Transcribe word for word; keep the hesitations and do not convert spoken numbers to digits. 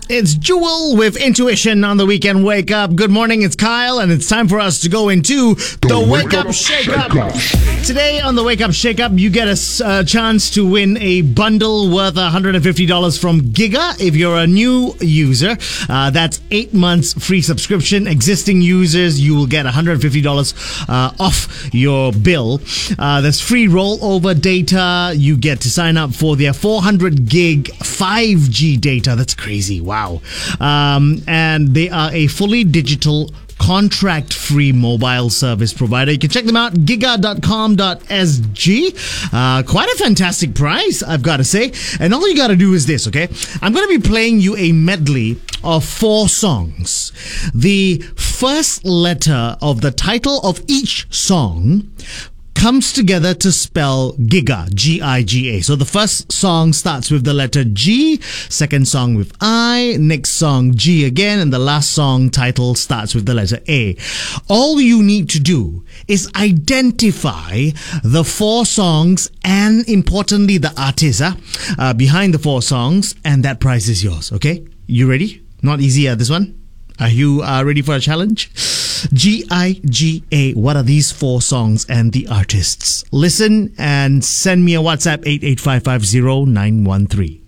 It's Jewel with Intuition on the Weekend Wake Up. Good morning, it's Kyle, and it's time for us to go into the, the Wake, Wake Up, Up Shake Up. Today on the Wake Up Shake Up, you get a uh, chance to win a bundle worth one hundred fifty dollars from Giga. If you're a new user, uh, that's eight months free subscription. Existing users, you will get one hundred fifty dollars uh, off your bill. Uh, there's free rollover data. You get to sign up for their four hundred gig five G data. That's crazy. Wow. Um, and they are a fully digital contract-free mobile service provider. You can check them out, giga dot com dot s g. Uh, quite a fantastic price, I've got to say. And all you got to do is this, okay? I'm going to be playing you a medley of four songs. The first letter of the title of each song comes together to spell Giga, G I G A. So the first song starts with the letter G, second song with I, next song G again, and the last song title starts with the letter A. All you need to do is identify the four songs and, importantly, the artist uh, uh, behind the four songs, and that prize is yours, okay? You ready? Not easy, uh, this one? Are you uh, ready for a challenge? G I G A. What are these four songs and the artists? Listen and send me a WhatsApp eight eight five five zero nine one three.